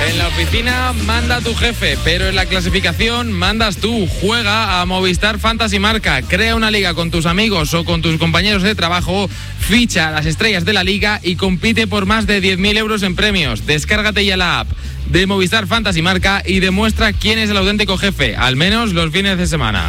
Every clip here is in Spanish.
En la oficina manda tu jefe, pero en la clasificación mandas tú. Juega a Movistar Fantasy Marca. Crea una liga con tus amigos o con tus compañeros de trabajo. Ficha a las estrellas de la liga y compite por más de 10.000 euros en premios. Descárgate ya la app de Movistar Fantasy Marca y demuestra quién es el auténtico jefe, al menos los fines de semana.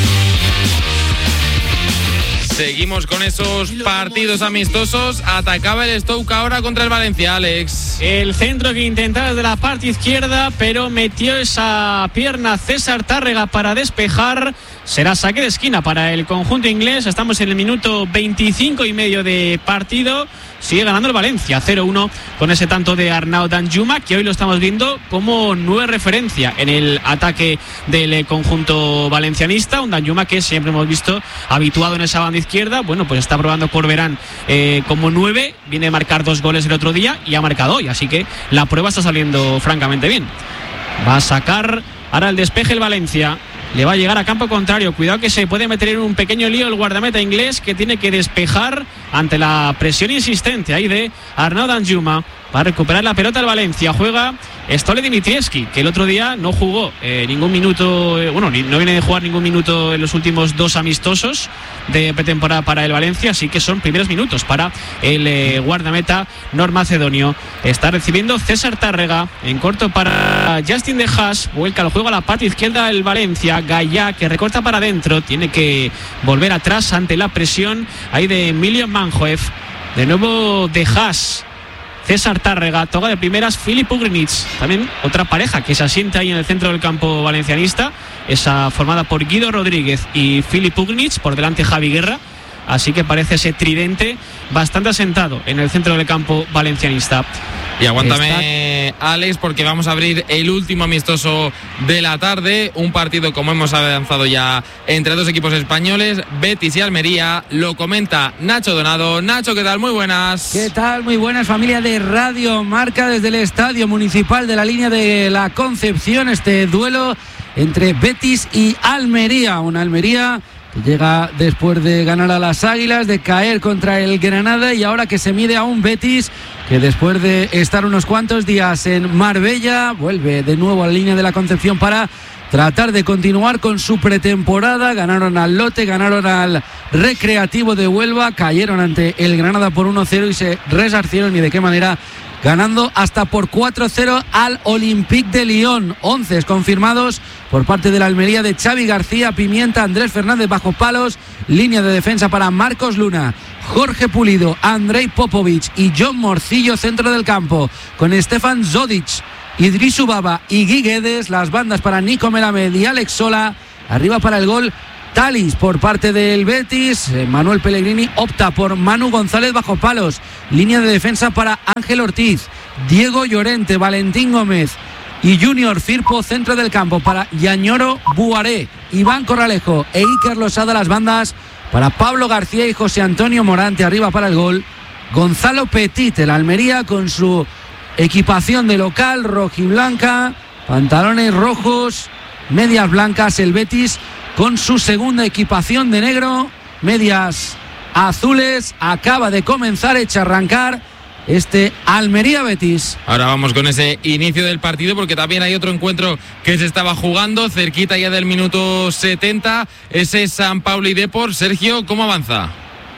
Seguimos con esos partidos amistosos. Atacaba el Stoke ahora contra el Valencia, Alex. El centro que intentaba desde la parte izquierda, pero metió esa pierna César Tárrega para despejar. Será saque de esquina para el conjunto inglés. Estamos en el minuto 25 y medio de partido. Sigue ganando el Valencia 0-1 con ese tanto de Arnaud Danjuma, que hoy lo estamos viendo como nueva referencia en el ataque del conjunto valencianista. Un Danjuma que siempre hemos visto habituado en esa banda izquierda. Bueno, pues está probando Corberán como 9. Viene a marcar 2 goles el otro día y ha marcado hoy. Así que la prueba está saliendo francamente bien. Va a sacar ahora el despeje el Valencia. Le va a llegar a campo contrario. Cuidado que se puede meter en un pequeño lío el guardameta inglés, que tiene que despejar ante la presión insistente ahí de Arnaud Danjuma. Va a recuperar la pelota el Valencia. Juega Stole Dimitrievski, que el otro día no jugó ningún minuto. No viene de jugar ningún minuto en los últimos 2 amistosos de pretemporada para el Valencia. Así que son primeros minutos para el guardameta normacedonio. Está recibiendo César Tárrega en corto para Justin De Haas. Vuelca el juego a la parte izquierda del Valencia. Gallá, que recorta para adentro. Tiene que volver atrás ante la presión ahí de Emilio Manhoef. De nuevo De Haas. César Tárrega, toca de primeras Filip Ugrinic, también otra pareja que se asienta ahí en el centro del campo valencianista, esa formada por Guido Rodríguez y Filip Ugrinic, por delante Javi Guerra, así que parece ese tridente bastante asentado en el centro del campo valencianista. Y aguántame, Alex, porque vamos a abrir el último amistoso de la tarde. Un partido, como hemos avanzado ya, entre 2 equipos españoles, Betis y Almería. Lo comenta Nacho Donado. Nacho, ¿qué tal? Muy buenas. ¿Qué tal? Muy buenas, familia de Radio Marca, desde el Estadio Municipal de la Línea de la Concepción. Este duelo entre Betis y Almería. Una Almería que llega después de ganar a las Águilas, de caer contra el Granada, y ahora que se mide a un Betis que después de estar unos cuantos días en Marbella vuelve de nuevo a la Línea de la Concepción para tratar de continuar con su pretemporada. Ganaron al Lote, ganaron al Recreativo de Huelva, cayeron ante el Granada por 1-0 y se resarcieron, y de qué manera, ganando hasta por 4-0 al Olympique de Lyon. 11 confirmados por parte de la Almería de Xavi García Pimienta, Andrés Fernández bajo palos, línea de defensa para Marcos Luna, Jorge Pulido, Andrei Popovic y John Morcillo, centro del campo, con Stefan Zodic, Idrisu Baba y Guy Guedes, las bandas para Nico Melamed y Alex Sola, arriba para el gol Talis por parte del Betis. Manuel Pellegrini opta por Manu González bajo palos, línea de defensa para Ángel Ortiz, Diego Llorente, Valentín Gómez y Junior Firpo, centro del campo para Yañoro Buaré, Iván Corralejo e Iker Losada, las bandas para Pablo García y José Antonio Morante, arriba para el gol Gonzalo Petit. El Almería con su equipación de local rojiblanca, pantalones rojos, medias blancas. El Betis con su segunda equipación de negro, medias azules. Acaba de comenzar, echa a arrancar este Almería-Betis. Ahora vamos con ese inicio del partido, porque también hay otro encuentro que se estaba jugando cerquita ya del minuto 70, ese San Pauli Depor. Sergio, ¿cómo avanza?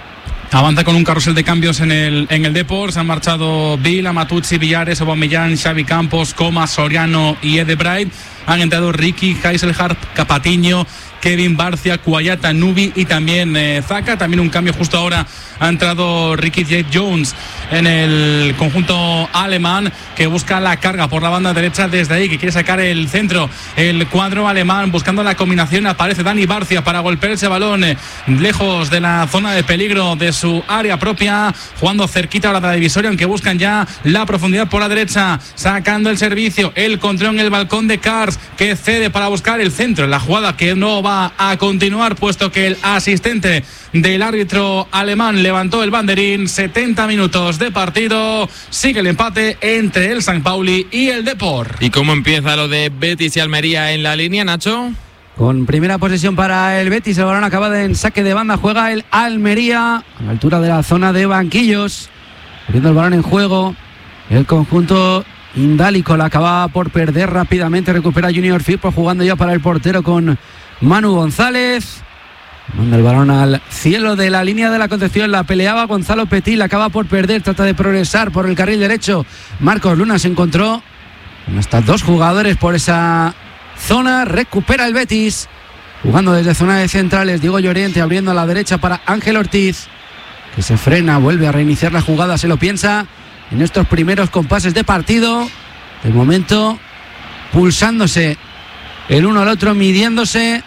Avanza con un carrusel de cambios en el Depor. Se han marchado Vila, Matuzzi, Villares, Aubameyang, Xavi Campos, Comas, Soriano y Edebright. Han entrado Ricky, Heiselhardt, Capatiño, Kevin Barcia, Cuayata, Nubi y también Zaka. También un cambio justo ahora, ha entrado Ricky J. Jones en el conjunto alemán, que busca la carga por la banda derecha desde ahí, que quiere sacar el centro. El cuadro alemán buscando la combinación, aparece Dani Barcia para golpear ese balón lejos de la zona de peligro de su área propia, jugando cerquita ahora de la divisoria, aunque buscan ya la profundidad por la derecha, sacando el servicio, el control en el balcón de Kars, que cede para buscar el centro, la jugada que no va a continuar, puesto que el asistente del árbitro alemán levantó el banderín. 70 minutos de partido, sigue el empate entre el San Pauli y el Depor. ¿Y cómo empieza lo de Betis y Almería en la línea, Nacho? Con primera posesión para el Betis, el balón acaba en saque de banda, juega el Almería a la altura de la zona de banquillos, poniendo el balón en juego el conjunto Indálico la acababa por perder rápidamente. Recupera Junior Firpo jugando ya para el portero con Manu González. Manda el balón al cielo de la línea de la Concepción. La peleaba Gonzalo Petit, la acaba por perder. Trata de progresar por el carril derecho. Marcos Luna se encontró con hasta 2 jugadores por esa zona. Recupera el Betis, jugando desde zona de centrales. Diego Llorente abriendo a la derecha para Ángel Ortiz, que se frena, vuelve a reiniciar la jugada. Se lo piensa en estos primeros compases de partido. De momento pulsándose el uno al otro, midiéndose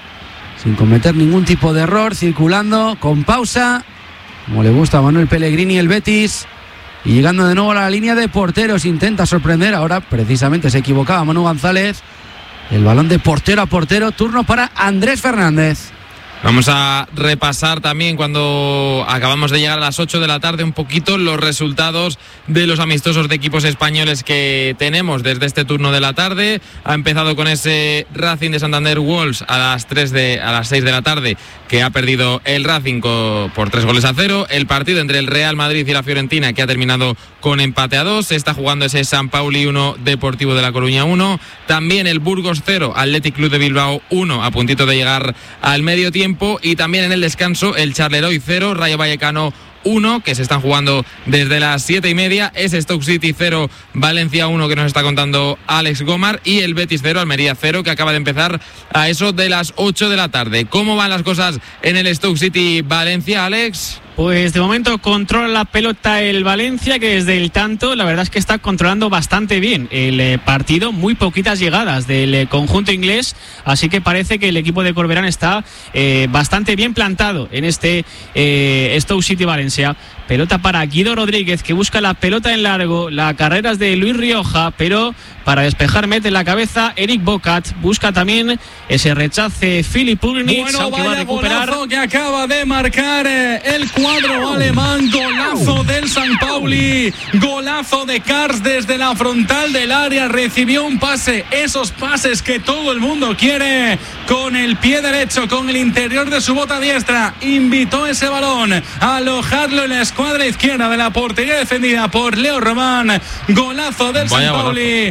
sin cometer ningún tipo de error, circulando con pausa, como le gusta a Manuel Pellegrini el Betis, y llegando de nuevo a la línea de porteros. Intenta sorprender, ahora precisamente se equivocaba Manu González. El balón de portero a portero, turno para Andrés Fernández. Vamos a repasar también, cuando acabamos de llegar a las 8 de la tarde, un poquito los resultados de los amistosos de equipos españoles que tenemos desde este turno de la tarde. Ha empezado con ese Racing de Santander Wolves a las 6 de la tarde, que ha perdido el Racing por 3-0. El partido entre el Real Madrid y la Fiorentina, que ha terminado con empate a 2. Se está jugando ese San Pauli 1, Deportivo de La Coruña 1. También el Burgos 0, Athletic Club de Bilbao 1, a puntito de llegar al medio tiempo. Y también en el descanso el Charleroi 0, Rayo Vallecano 1, que se están jugando desde las 7:30. Es Stoke City 0, Valencia 1, que nos está contando Alex Gomar. Y el Betis 0, Almería 0, que acaba de empezar a eso de las 8 de la tarde. ¿Cómo van las cosas en el Stoke City Valencia, Alex? Pues de momento controla la pelota el Valencia, que desde el tanto la verdad es que está controlando bastante bien el partido. Muy poquitas llegadas del conjunto inglés, así que parece que el equipo de Corberán está bastante bien plantado en este Stoke City Valencia. Pelota para Guido Rodríguez, que busca la pelota en largo. La carrera es de Luis Rioja, pero para despejar mete la cabeza Eric Bocat. Busca también ese rechace Filip Pulnic. Bueno, aunque va a recuperar. Golazo que acaba de marcar el cuadro alemán. Golazo del San Pauli. Golazo de Kars desde la frontal del área. Recibió un pase, esos pases que todo el mundo quiere, con el pie derecho, con el interior de su bota diestra. Invitó ese balón a alojarlo en la escuadra izquierda de la portería defendida por Leo Román. Golazo del San Pauli.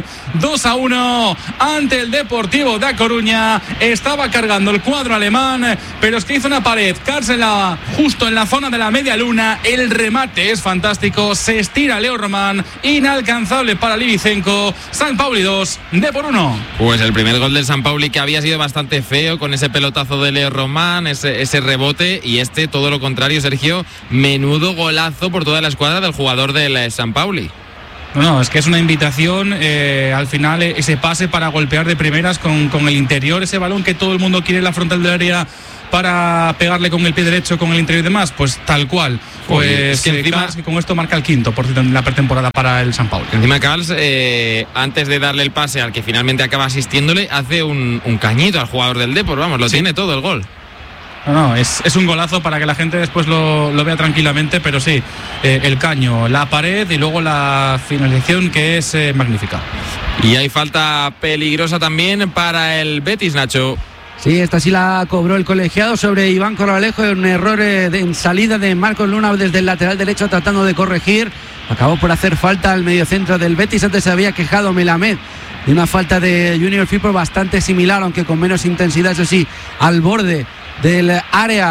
2-1 ante el Deportivo de A Coruña. Estaba cargando el cuadro alemán, pero es que hizo una pared. Cárcela justo en la zona de la media luna. El remate es fantástico. Se estira Leo Román. Inalcanzable para Livicenco. San Pauli 2, Depor 1. Pues el primer gol del San Pauli, que había sido bastante feo con ese pelotazo de Leo Román, ese rebote, y todo lo contrario, Sergio. Menudo golazo por toda la escuadra del jugador del San Pauli. No, es que es una invitación, al final ese pase para golpear de primeras con el interior, ese balón que todo el mundo quiere en la frontal del área para pegarle con el pie derecho, con el interior y demás, pues tal cual. Pues es que encima, Kals, con esto marca el quinto, por cierto, en la pretemporada para el San Paulo. Encima Kals, antes de darle el pase al que finalmente acaba asistiéndole, hace un cañito al jugador del Depor, vamos, lo tiene todo el gol. No, es un golazo para que la gente después lo vea tranquilamente, pero sí, el caño, la pared y luego la finalización, que es magnífica. Y hay falta peligrosa también para el Betis, Nacho. Sí, esta sí la cobró el colegiado sobre Iván Corralejo. Un error en salida de Marcos Luna desde el lateral derecho, tratando de corregir. Acabó por hacer falta al mediocentro del Betis. Antes se había quejado Melamed de una falta de Junior Firpo bastante similar, aunque con menos intensidad, eso sí, al borde del área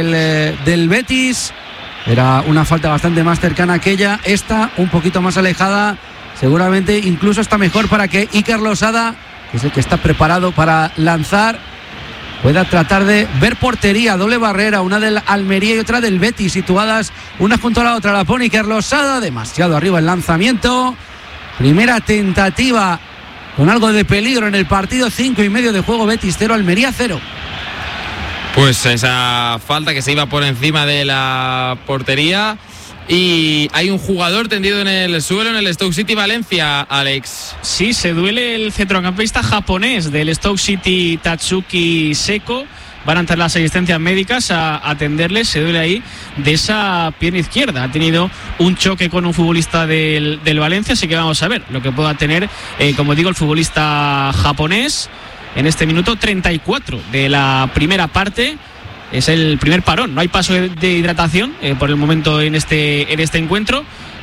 del Betis. Era una falta bastante más cercana a aquella. Esta un poquito más alejada. Seguramente incluso está mejor para que Iker Losada, que es el que está preparado para lanzar, pueda tratar de ver portería. Doble barrera, una del Almería y otra del Betis, situadas una junto a la otra. La pone Iker Losada, demasiado arriba el lanzamiento. Primera tentativa con algo de peligro en el partido. 5:30 de juego. Betis 0, Almería 0. Pues esa falta que se iba por encima de la portería. Y hay un jugador tendido en el suelo en el Stoke City Valencia, Alex. Sí, se duele el centrocampista japonés del Stoke City, Tatsuki Seko. Van a entrar las asistencias médicas a atenderle. Se duele ahí de esa pierna izquierda. Ha tenido un choque con un futbolista del Valencia, así que vamos a ver lo que pueda tener, como digo, el futbolista japonés en este minuto 34 de la primera parte. Es el primer parón, no hay paso de hidratación por el momento en este encuentro,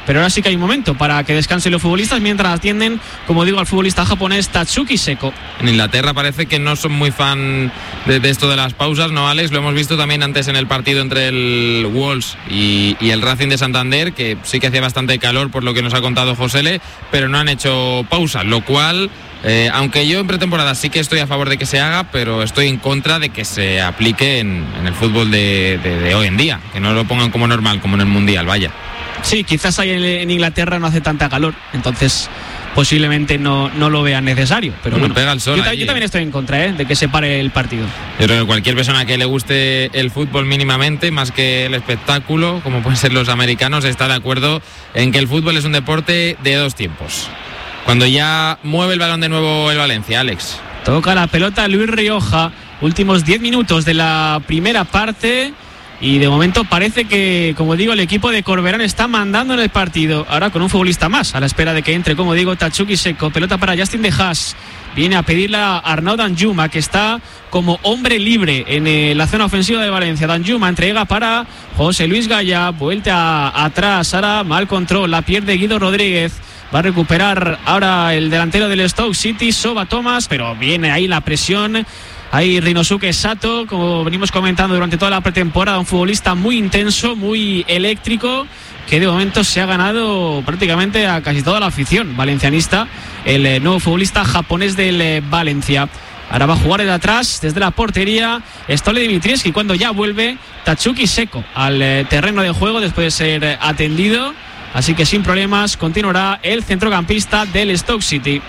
pero ahora sí que hay un momento para que descansen los futbolistas mientras atienden, como digo, al futbolista japonés Tatsuki Seko. En Inglaterra parece que no son muy fan de esto de las pausas, ¿no, Alex? Lo hemos visto también antes en el partido entre el Wolves y el Racing de Santander, que sí que hacía bastante calor por lo que nos ha contado Josele, pero no han hecho pausa, lo cual, aunque yo en pretemporada sí que estoy a favor de que se haga, pero estoy en contra de que se aplique en el fútbol de hoy en día, que no lo pongan como normal, como en el Mundial, vaya. Sí, quizás ahí en Inglaterra no hace tanta calor, entonces posiblemente no lo vean necesario, pero bueno, pega el sol yo también estoy en contra de que se pare el partido. Yo creo que cualquier persona que le guste el fútbol mínimamente, más que el espectáculo, como pueden ser los americanos, está de acuerdo en que el fútbol es un deporte de dos tiempos. Cuando ya mueve el balón de nuevo el Valencia, Alex. Toca la pelota Luis Rioja, últimos 10 minutos de la primera parte. Y de momento parece que, como digo, el equipo de Corberán está mandando en el partido. Ahora con un futbolista más, a la espera de que entre, como digo, Tatsuki Seko. Pelota para Justin De Haas. Viene a pedirle a Arnaud Danjuma, que está como hombre libre en la zona ofensiva de Valencia. Danjuma entrega para José Luis Gaya. Vuelta atrás, ahora mal control. La pierde Guido Rodríguez. Va a recuperar ahora el delantero del Stoke City, Soba Thomas, pero viene ahí la presión. Ahí Rinosuke Sato, como venimos comentando durante toda la pretemporada, un futbolista muy intenso, muy eléctrico, que de momento se ha ganado prácticamente a casi toda la afición valencianista, el nuevo futbolista japonés del Valencia. Ahora va a jugar desde atrás, desde la portería, Stole Dimitrievski, cuando ya vuelve Tatsuki Seko al terreno de juego después de ser atendido. Así que sin problemas continuará el centrocampista del Stoke City.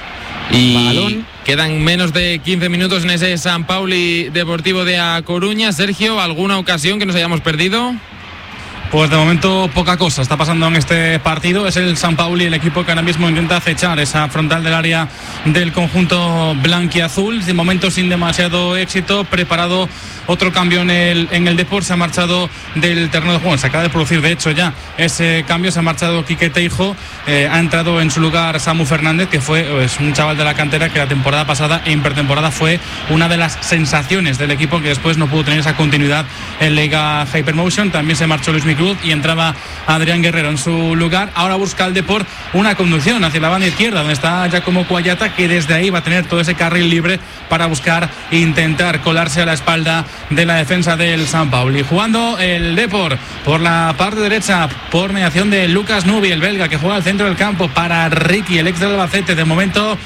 Y balón. Quedan menos de 15 minutos en ese San Pauli Deportivo de A Coruña. Sergio, ¿alguna ocasión que nos hayamos perdido? Pues de momento poca cosa está pasando en este partido. Es el San Pauli el equipo que ahora mismo intenta acechar esa frontal del área del conjunto blanquiazul. De momento sin demasiado éxito. Preparado otro cambio en el Depor. Se ha marchado del terreno de juego. Se acaba de producir de hecho ya ese cambio. Se ha marchado Quique Teijo. Ha entrado en su lugar Samu Fernández, que fue un chaval de la cantera que la temporada pasada en pretemporada fue una de las sensaciones del equipo, que después no pudo tener esa continuidad en Liga Hypermotion. También se marchó Luis Micruz y entraba Adrián Guerrero en su lugar. Ahora busca el Depor una conducción hacia la banda izquierda, donde está Giacomo Cuayata, que desde ahí va a tener todo ese carril libre para buscar intentar colarse a la espalda de la defensa del San Pauli. Jugando el Depor por la parte derecha por mediación de Lucas Nubi, el belga, que juega al centro del campo para Ricky, el ex del Albacete. De momento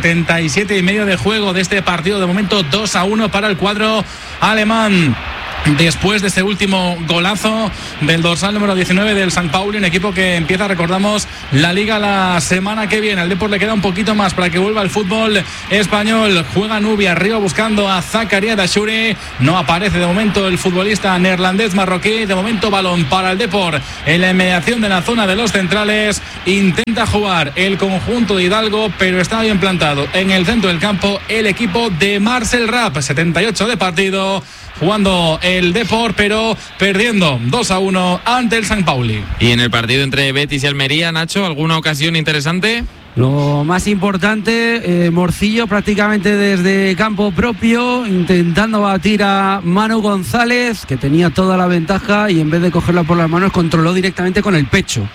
77,5 de juego de este partido. De momento 2-1 para el cuadro alemán. Después de ese último golazo del dorsal número 19 del San Pauli, un equipo que empieza, recordamos, la Liga la semana que viene. Al Depor le queda un poquito más para que vuelva el fútbol español. Juega Nubi arriba buscando a Zakaria Dashuri. No aparece de momento el futbolista neerlandés marroquí. De momento balón para el Depor en la inmediación de la zona de los centrales. Intenta jugar el conjunto de Hidalgo, pero está bien plantado en el centro del campo el equipo de Marcel Rapp. 78 de partido. Jugando el Depor, pero perdiendo 2-1 ante el San Pauli. Y en el partido entre Betis y Almería, Nacho, ¿alguna ocasión interesante? Lo más importante, Morcillo prácticamente desde campo propio, intentando batir a Manu González, que tenía toda la ventaja, y en vez de cogerla por las manos, controló directamente con el pecho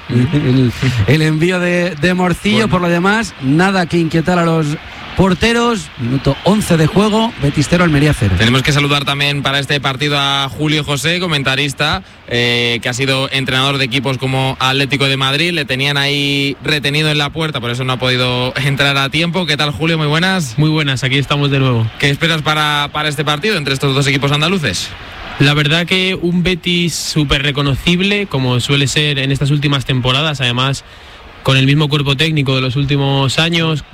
el envío de Morcillo. Bueno. Por lo demás, nada que inquietar a los porteros. Minuto 11 de juego, Betis 0, Almería 0. Tenemos que saludar también para este partido a Julio José, comentarista, que ha sido entrenador de equipos como Atlético de Madrid. Le tenían ahí retenido en la puerta, por eso no ha podido entrar a tiempo. ¿Qué tal, Julio? Muy buenas. Muy buenas, aquí estamos de nuevo. ¿Qué esperas para este partido entre estos dos equipos andaluces? La verdad que un Betis súper reconocible, como suele ser en estas últimas temporadas, además con el mismo cuerpo técnico de los últimos años,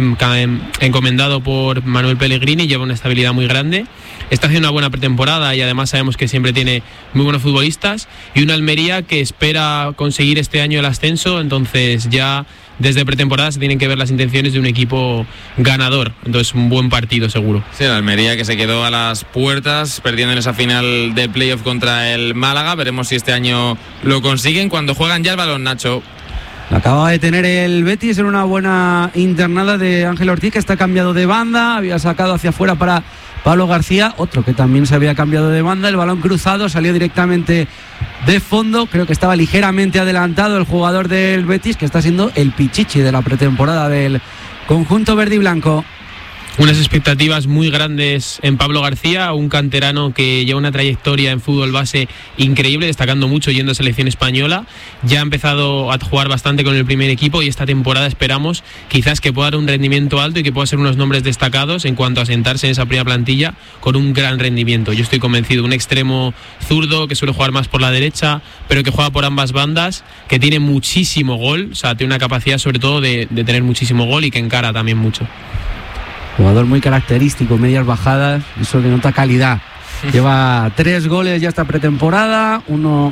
encomendado por Manuel Pellegrini, lleva una estabilidad muy grande. Está haciendo una buena pretemporada y además sabemos que siempre tiene muy buenos futbolistas. Y una Almería que espera conseguir este año el ascenso, entonces ya desde pretemporada se tienen que ver las intenciones de un equipo ganador. Entonces un buen partido seguro. Sí, la Almería que se quedó a las puertas perdiendo en esa final de playoff contra el Málaga. Veremos si este año lo consiguen cuando juegan ya el balón, Nacho. Acaba de tener el Betis en una buena internada de Ángel Ortiz, que está cambiado de banda, había sacado hacia afuera para Pablo García, otro que también se había cambiado de banda. El balón cruzado salió directamente de fondo. Creo que estaba ligeramente adelantado el jugador del Betis, que está siendo el pichichi de la pretemporada del conjunto verde y blanco. Unas expectativas muy grandes en Pablo García, un canterano que lleva una trayectoria en fútbol base increíble, destacando mucho yendo a selección española. Ya ha empezado a jugar bastante con el primer equipo y esta temporada esperamos quizás que pueda dar un rendimiento alto y que pueda ser unos nombres destacados en cuanto a sentarse en esa primera plantilla con un gran rendimiento. Yo estoy convencido, un extremo zurdo que suele jugar más por la derecha, pero que juega por ambas bandas, que tiene muchísimo gol, o sea, tiene una capacidad sobre todo de tener muchísimo gol y que encara también mucho. Jugador muy característico, medias bajadas, eso denota calidad. Lleva 3 goles ya esta pretemporada, uno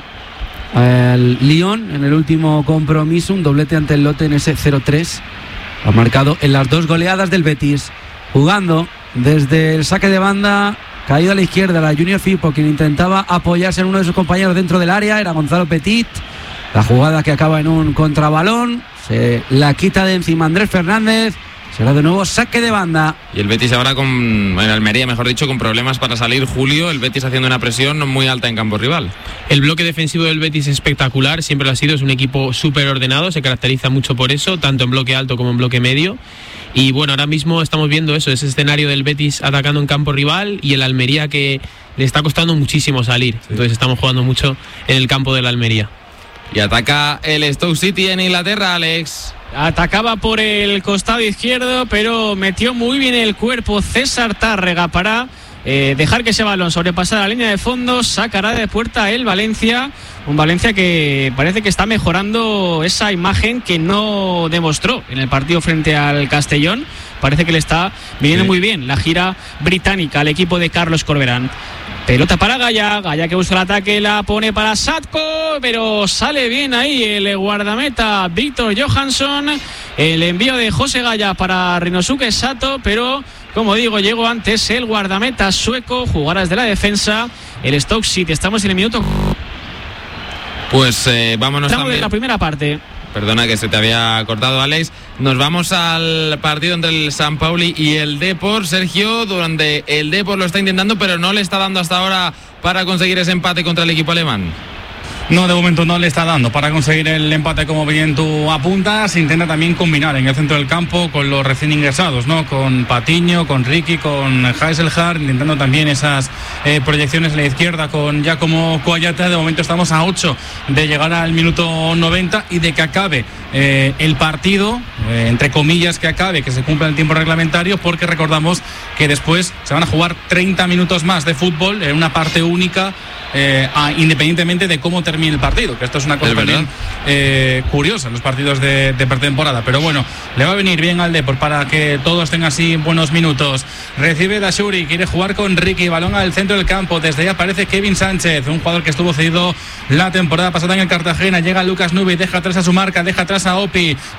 al Lyon en el último compromiso, un doblete ante el Lotte en ese 0-3. Ha marcado en las 2 goleadas del Betis. Jugando desde el saque de banda, caído a la izquierda, la Junior Firpo, quien intentaba apoyarse en uno de sus compañeros dentro del área, era Gonzalo Petit. La jugada que acaba en un contrabalón, se la quita de encima Andrés Fernández. Será de nuevo saque de banda. Y el Betis ahora en Almería, mejor dicho, con problemas para salir. Julio, el Betis haciendo una presión muy alta en campo rival. El bloque defensivo del Betis es espectacular, siempre lo ha sido, es un equipo súper ordenado, se caracteriza mucho por eso, tanto en bloque alto como en bloque medio. Y bueno, ahora mismo estamos viendo eso, ese escenario del Betis atacando en campo rival y el Almería que le está costando muchísimo salir. Sí. Entonces estamos jugando mucho en el campo del Almería. Y ataca el Stoke City en Inglaterra, Alex. Atacaba por el costado izquierdo, pero metió muy bien el cuerpo César Tárrega para dejar que ese balón sobrepasara la línea de fondo. Sacará de puerta el Valencia, un Valencia que parece que está mejorando esa imagen que no demostró en el partido frente al Castellón. Parece que le está viniendo muy bien la gira británica al equipo de Carlos Corberán. Pelota para Gaya que busca el ataque, la pone para Satko, pero sale bien ahí el guardameta Víctor Johansson. El envío de José Gaya para Rinosuke Sato, pero como digo, llegó antes el guardameta sueco. Jugadas de la defensa, el Stoke City. Estamos en el minuto. Pues vámonos también de la primera parte. Perdona que se te había cortado, Alex. Nos vamos al partido entre el San Pauli y el Depor. Sergio, donde el Depor lo está intentando, pero no le está dando hasta ahora para conseguir ese empate contra el equipo alemán. No, de momento no le está dando para conseguir el empate, como bien tú apuntas. Intenta también combinar en el centro del campo con los recién ingresados, ¿no? Con Patiño, con Ricky, con Heiselhardt, intentando también esas proyecciones en la izquierda con Giacomo Coayata. De momento estamos a 8 de llegar al minuto 90 y de que acabe el partido, entre comillas que acabe, que se cumpla el tiempo reglamentario, porque recordamos que después se van a jugar 30 minutos más de fútbol en una parte única, independientemente de cómo termine el partido, que esto es una cosa también curiosa en los partidos de pretemporada. Pero bueno, le va a venir bien al Depor para que todos tengan así buenos minutos. Recibe Dashuri, quiere jugar con Ricky, balón al centro del campo, desde ahí aparece Kevin Sánchez, un jugador que estuvo cedido la temporada pasada en el Cartagena. Llega Lucas Nube y deja atrás a su marca, deja atrás a Opi.